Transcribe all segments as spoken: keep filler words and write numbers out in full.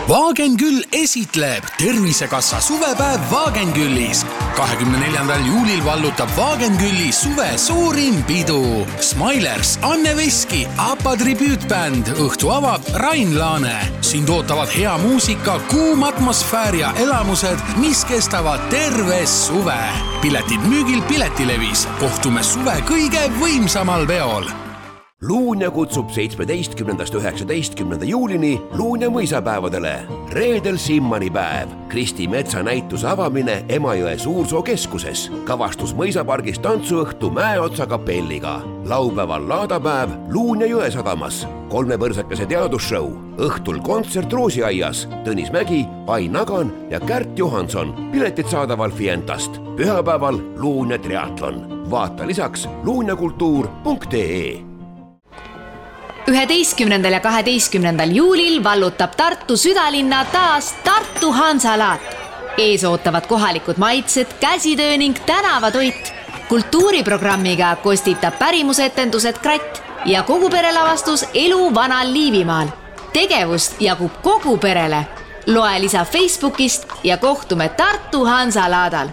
Vaagenküll esitleb Tervisekassa suvepäev Vaagenküllis. kahekümne neljandal juulil vallutab Vaagenkülli suve suurim pidu. Smilers, Anne Veski, APA tribüütbänd, õhtu avab Rain Laane. Sind ootavad hea muusika, kuum atmosfäär ja elamused, mis kestavad terve suve. Piletid müügil Piletilevis. Kohtume suve kõige võimsamal veol. Luunja kutsub seitsmeteistkümnendast üheksateistkümnenda juulini Luunja mõisapäevadele. Reedel Simmani päev. Kristi Metsa näituse avamine Emajõe Suursoo keskuses. Kavastus mõisapargis tantsuõhtu Mäeotsa kapelliga. Laupäeval laadapäev Luunja Jõesadamas. Kolmepõrsakese teadusshow. Õhtul kontsert Roosiaias. Tõnis Mägi, Ai Nagan ja Kärt Johanson. Piletid saadaval Fientast. Pühapäeval Luunja triatlon. Vaata lisaks luunjakultuur punkt ee. üheteistkümnendal ja kaheteistkümnendal juulil vallutab Tartu südalinna taas Tartu Hansalaat. Ees ootavad kohalikud maitsed, käsitöö ning tänavatoit. Kultuuriprogrammiga kostitab pärimusetendused Kratt ja kogu perelavastus Elu vanal Liivimaal. Tegevust jagub kogu perele. Loe lisa Facebookist ja kohtume Tartu Hansalaadal.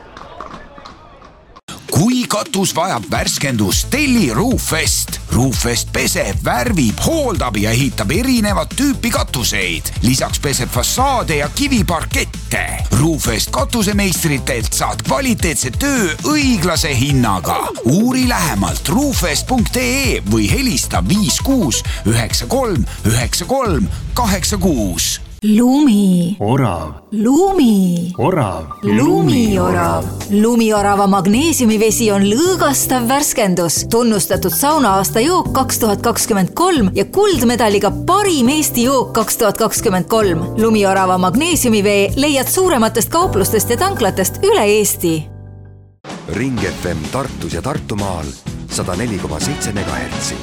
Kui katus vajab värskendust, telli Roofest. Roofest peseb, värvib, hooldab ja ehitab erinevat tüüpi katuseid. Lisaks peseb fassaade ja kiviparkette. Roofest katusemeistritelt saad kvaliteetse töö õiglase hinnaga. Uuri lähemalt roofest punkt ee või helista viis kuus üheksa kolm üheksa kolm kaheksa kuus. Lumi. Orav. Lumi. Orav. Lumiorav. Lumiorava magneesiumivesi on lõõgastav värskendus. Tunnustatud saunaaasta jook kaks tuhat kakskümmend kolm ja kuldmedaliga parim Eesti jook kaks tuhat kakskümmend kolm. Lumiorava magneesiumivee leiad suurematest kauplustest ja tanklatest üle Eesti. Ring F M Tartus ja Tartumaal sada neli koma seitse megahertsi.